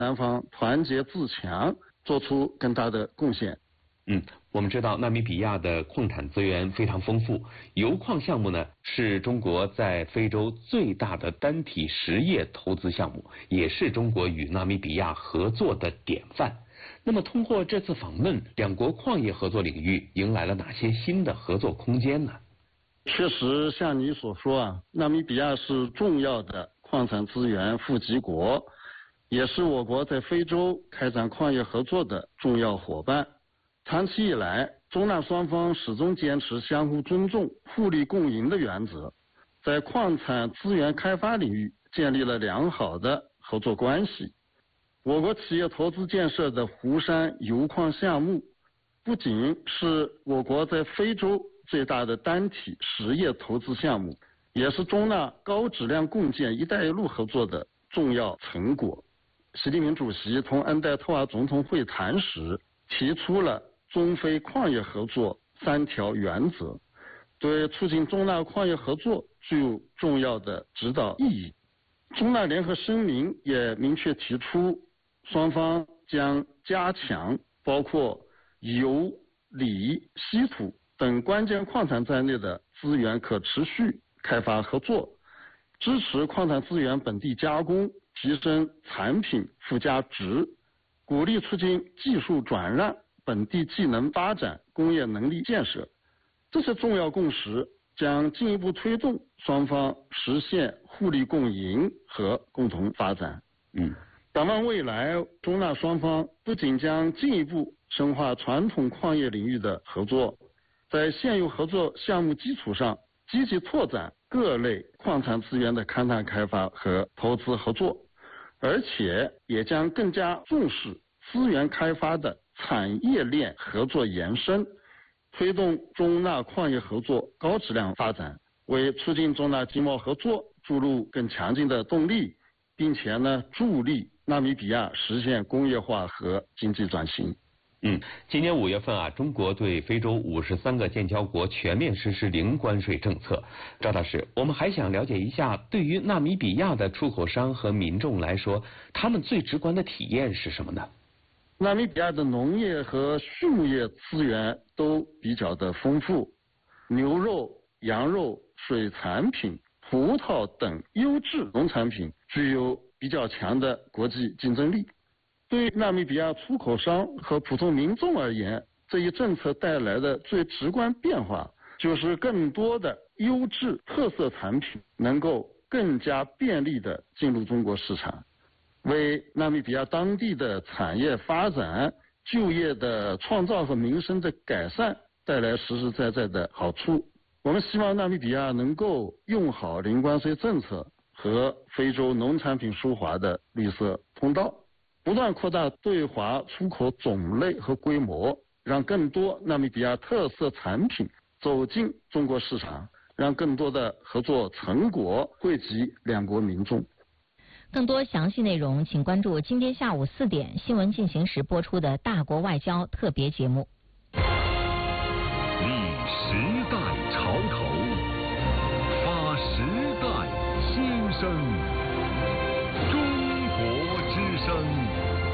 南方团结自强做出更大的贡献。 我们知道纳米比亚的矿产资源非常丰富，油矿项目呢是中国在非洲最大的单体实业投资项目，也是中国与纳米比亚合作的典范。那么通过这次访问，两国矿业合作领域迎来了哪些新的合作空间呢？ 确实像你所说纳米比亚是重要的矿产资源富集国，也是我国在非洲开展矿业合作的重要伙伴。长期以来，中纳双方始终坚持相互尊重、互利共赢的原则，在矿产资源开发领域建立了良好的合作关系。我国企业投资建设的湖山油矿项目，不仅是我国在非洲最大的单体实业投资项目，也是中纳高质量共建“一带一路”合作的重要成果。习近平主席同恩代特瓦总统会谈时提出了中非矿业合作3条原则，对促进中纳矿业合作具有重要的指导意义。中纳联合声明也明确提出，双方将加强包括油、锂、稀土等关键矿产在内的资源可持续开发合作，支持矿产资源本地加工，提升产品附加值，鼓励促进技术转让、本地技能发展、工业能力建设。这些重要共识将进一步推动双方实现互利共赢和共同发展。展望未来，中纳双方不仅将进一步深化传统矿业领域的合作，在现有合作项目基础上，积极拓展各类矿产资源的勘探开发和投资合作，而且也将更加重视资源开发的产业链合作延伸，推动中纳矿业合作高质量发展，为促进中纳经贸合作注入更强劲的动力，并且助力纳米比亚实现工业化和经济转型。 今年5月份中国对非洲53个建交国全面实施零关税政策。赵大师，我们还想了解一下，对于纳米比亚的出口商和民众来说，他们最直观的体验是什么呢？ 纳米比亚的农业和畜牧业资源都比较的丰富，牛肉、羊肉、水产品、葡萄等优质农产品具有比较强的国际竞争力。对纳米比亚出口商和普通民众而言，这一政策带来的最直观变化就是更多的优质特色产品能够更加便利地进入中国市场，为纳米比亚当地的产业发展、就业的创造和民生的改善带来实实在在的好处。我们希望纳米比亚能够用好零关税政策和非洲农产品输华的绿色通道，不断扩大对华出口种类和规模，让更多纳米比亚特色产品走进中国市场，让更多的合作成果惠及两国民众。 更多详细内容，请关注今天下午4点新闻进行时播出的大国外交特别节目。 立时代潮头，发时代新声，中国之声。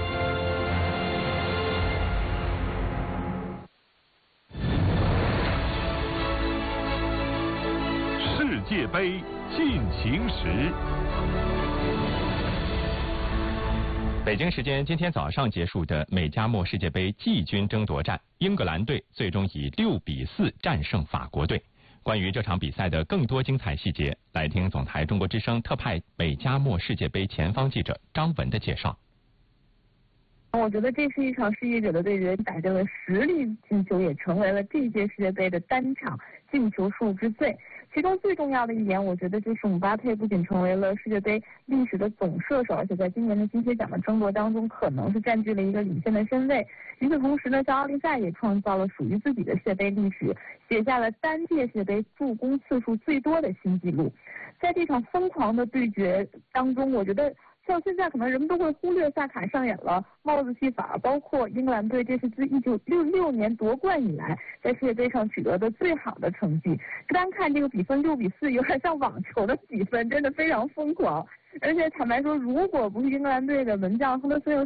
世界杯进行时。 北京时间今天早上结束的美加墨世界杯季军争夺战，英格兰队最终以6-4战胜法国队。关于这场比赛的更多精彩细节，来听总台中国之声特派美加墨世界杯前方记者张文的介绍。 我觉得这是一场世界者的对决，打进了10粒进球，也成为了这届世界杯的单场进球数之最。其中最重要的一点，我觉得就是姆巴佩不仅成为了世界杯历史的总射手，而且在今年的金靴奖的争夺当中，可能是占据了一个领先的身位。与此同时呢，在奥利赛也创造了属于自己的世界杯历史，写下了单届世界杯助攻次数最多的新纪录。在这场疯狂的对决当中，我觉得像现在可能人们都会忽略萨卡上演了帽子戏法，包括英格兰队这是自1966年夺冠以来在世界杯上取得的最好的成绩。单看这个比分6-4，有点像网球的比分，真的非常疯狂。 而且坦白说，如果不是英格兰队的门将亨德森